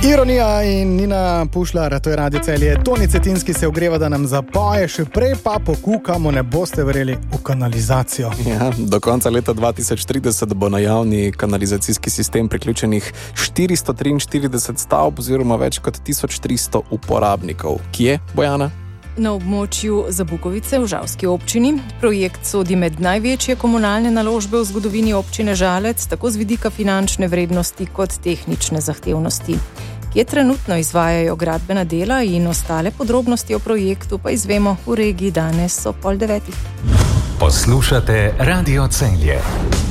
Ironija in Nina Pušlar, to je Radio Celje. Toni Cetinski se ogreva, da nam zapoje, še prej pa pokukamo, ne boste verjeli, v kanalizacijo. Ja, do konca leta 2030 bo na javni kanalizacijski sistem priključenih 443 stavb oziroma več kot 1300 uporabnikov. Kje, Bojana? Na območju Zabukovice v Žalski občini. Projekt sodi med največje komunalne naložbe v zgodovini občine Žalec, tako z vidika finančne vrednosti kot tehnične zahtevnosti. Kje trenutno izvajajo gradbena dela in ostale podrobnosti o projektu pa izvemo v regiji danes ob 8:30. Poslušate Radio Celje.